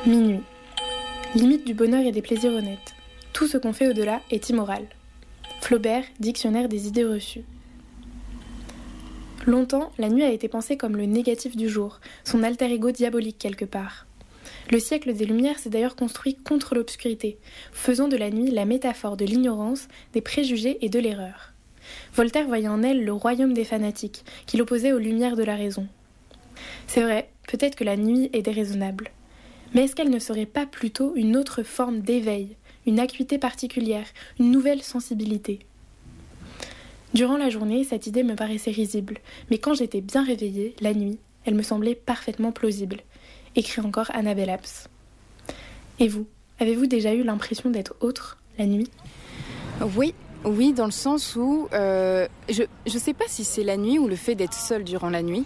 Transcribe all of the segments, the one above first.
Minuit. Limite du bonheur et des plaisirs honnêtes. Tout ce qu'on fait au-delà est immoral. Flaubert, dictionnaire des idées reçues. Longtemps, la nuit a été pensée comme le négatif du jour, son alter ego diabolique quelque part. Le siècle des Lumières s'est d'ailleurs construit contre l'obscurité, faisant de la nuit la métaphore de l'ignorance, des préjugés et de l'erreur. Voltaire voyait en elle le royaume des fanatiques, qu'il opposait aux lumières de la raison. C'est vrai, peut-être que la nuit est déraisonnable. Mais est-ce qu'elle ne serait pas plutôt une autre forme d'éveil, une acuité particulière, une nouvelle sensibilité ? Durant la journée, cette idée me paraissait risible, mais quand j'étais bien réveillée, la nuit, elle me semblait parfaitement plausible. Écrit encore Annabelle Apps. Et vous, avez-vous déjà eu l'impression d'être autre, la nuit ? Oui, dans le sens où je sais pas si c'est la nuit ou le fait d'être seule durant la nuit.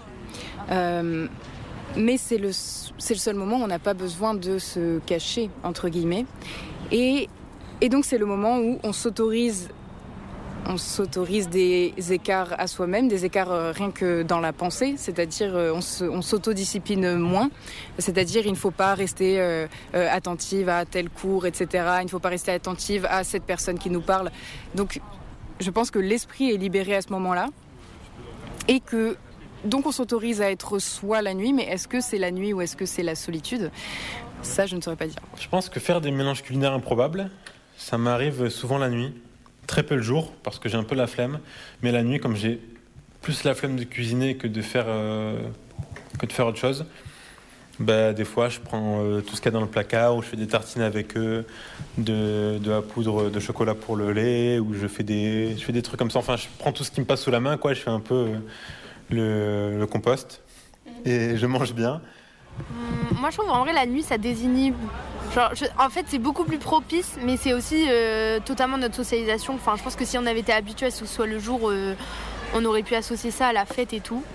Mais c'est le seul moment où on n'a pas besoin de se cacher, entre guillemets. Et donc c'est le moment où on s'autorise des écarts à soi-même, des écarts rien que dans la pensée, c'est-à-dire on s'autodiscipline moins, c'est-à-dire il ne faut pas rester attentive à tel cours, etc. Il ne faut pas rester attentive à cette personne qui nous parle. Donc je pense que l'esprit est libéré à ce moment-là et que donc on s'autorise à être soi la nuit, mais est-ce que c'est la nuit ou est-ce que c'est la solitude ? Ça, je ne saurais pas dire. Je pense que faire des mélanges culinaires improbables, ça m'arrive souvent la nuit. Très peu le jour, parce que j'ai un peu la flemme. Mais la nuit, comme j'ai plus la flemme de cuisiner que de faire autre chose, des fois, je prends tout ce qu'il y a dans le placard, ou je fais des tartines avec de la poudre de chocolat pour le lait, ou je fais des trucs comme ça. Enfin, je prends tout ce qui me passe sous la main, quoi. Je fais un peu le compost et je mange bien. Moi je trouve en vrai la nuit ça désinhibe. En fait c'est beaucoup plus propice, mais c'est aussi totalement notre socialisation. Enfin je pense que si on avait été habitué à ce que ce soit le jour, on aurait pu associer ça à la fête et tout.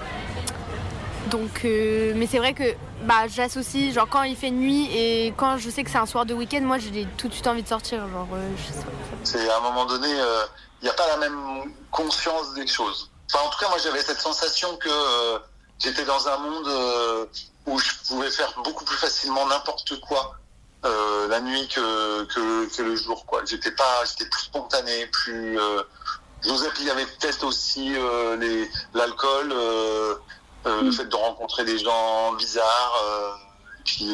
Donc mais c'est vrai que j'associe quand il fait nuit et quand je sais que c'est un soir de week-end, moi j'ai tout de suite envie de sortir. C'est à un moment donné, il n'y a pas la même conscience des choses. Enfin, en tout cas, moi, j'avais cette sensation que j'étais dans un monde où je pouvais faire beaucoup plus facilement n'importe quoi la nuit que le jour, quoi. J'étais plus spontané, plus. J'osais. Puis il y avait peut-être aussi l'alcool, le fait de rencontrer des gens bizarres, et puis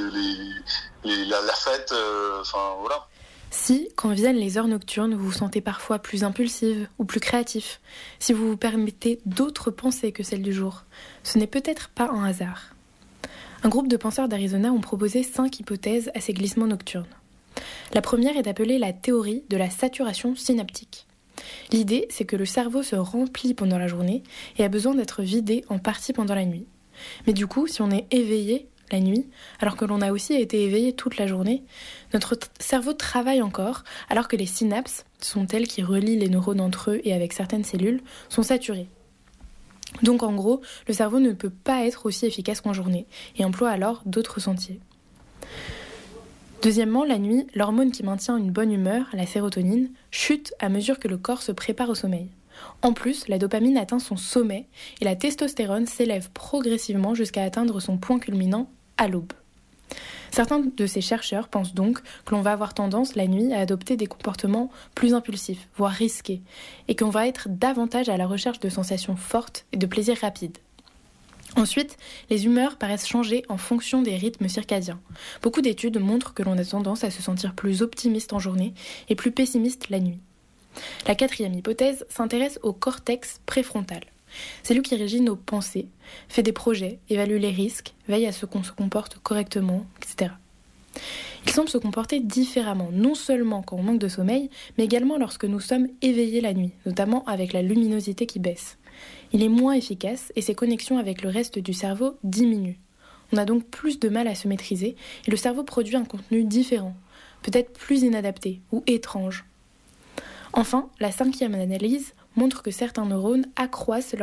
la fête. Voilà. Si, quand viennent les heures nocturnes, vous vous sentez parfois plus impulsive ou plus créatif, si vous vous permettez d'autres pensées que celles du jour, ce n'est peut-être pas un hasard. Un groupe de penseurs d'Arizona ont proposé 5 hypothèses à ces glissements nocturnes. La première est appelée la théorie de la saturation synaptique. L'idée, c'est que le cerveau se remplit pendant la journée et a besoin d'être vidé en partie pendant la nuit. Mais du coup, si on est éveillé la nuit, alors que l'on a aussi été éveillé toute la journée, notre cerveau travaille encore, alors que les synapses, sont elles qui relient les neurones entre eux et avec certaines cellules, sont saturées. Donc en gros, le cerveau ne peut pas être aussi efficace qu'en journée, et emploie alors d'autres sentiers. Deuxièmement, la nuit, l'hormone qui maintient une bonne humeur, la sérotonine, chute à mesure que le corps se prépare au sommeil. En plus, la dopamine atteint son sommet et la testostérone s'élève progressivement jusqu'à atteindre son point culminant à l'aube. Certains de ces chercheurs pensent donc que l'on va avoir tendance la nuit à adopter des comportements plus impulsifs, voire risqués, et qu'on va être davantage à la recherche de sensations fortes et de plaisirs rapides. Ensuite, les humeurs paraissent changer en fonction des rythmes circadiens. Beaucoup d'études montrent que l'on a tendance à se sentir plus optimiste en journée et plus pessimiste la nuit. La quatrième hypothèse s'intéresse au cortex préfrontal. C'est lui qui régit nos pensées, fait des projets, évalue les risques, veille à ce qu'on se comporte correctement, etc. Il semble se comporter différemment, non seulement quand on manque de sommeil, mais également lorsque nous sommes éveillés la nuit, notamment avec la luminosité qui baisse. Il est moins efficace et ses connexions avec le reste du cerveau diminuent. On a donc plus de mal à se maîtriser et le cerveau produit un contenu différent, peut-être plus inadapté ou étrange. Enfin, la cinquième analyse montre que certains neurones accroissent leur